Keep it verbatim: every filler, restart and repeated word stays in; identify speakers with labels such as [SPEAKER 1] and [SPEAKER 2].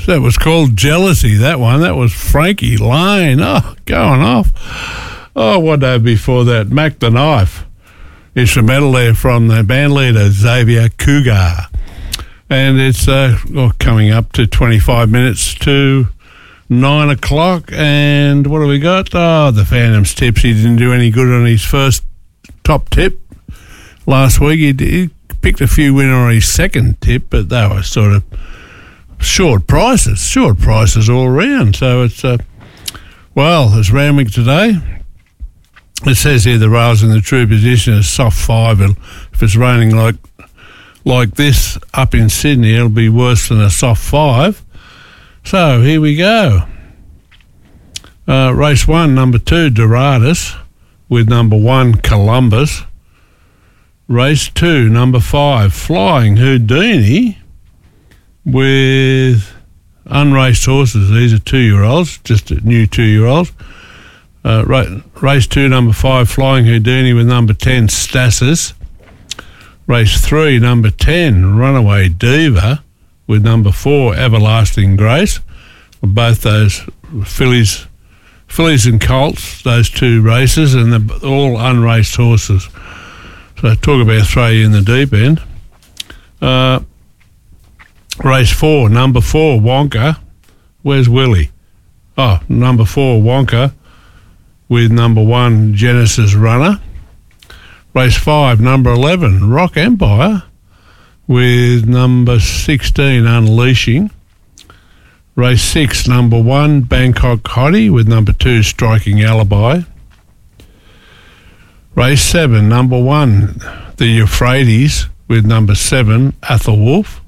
[SPEAKER 1] that was called Jealousy, that one. That was Frankie Lane. Oh, going off. Oh, what day before that? Mac the Knife. Instrumental there from the band leader, Xavier Cougar. And it's uh, oh, coming up to twenty-five minutes to nine o'clock. And what have we got? Oh, the Phantom's tips. He didn't do any good on his first top tip last week. He, he picked a few winner on his second tip, but they were sort of short prices, short prices all around. So it's, uh, well, it's Randwick today. It says here the rail's in the true position is soft five. It'll, if it's raining like like this up in Sydney, it'll be worse than a soft five. So here we go. Uh, race one, number two, Doradus, with number one, Columbus. Race two, number five, Flying Houdini, with unraced horses. These are two-year-olds, just new two-year-olds. Uh, ra- race two, number five, Flying Houdini, with number ten, Stasis. Race three, number ten, Runaway Diva, with number four, Everlasting Grace. Both those fillies, fillies and colts, those two races, and they're all unraced horses. So talk about throw you in the deep end. Uh, race four, number four, Wonka. Where's Willie? Oh, number four, Wonka, with number one, Genesis Runner. Race five, number eleven, Rock Empire, with number sixteen, Unleashing. Race six, number one, Bangkok Hottie, with number two, Striking Alibi. Race seven, number one, the Euphrates, with number seven, Athelwolf.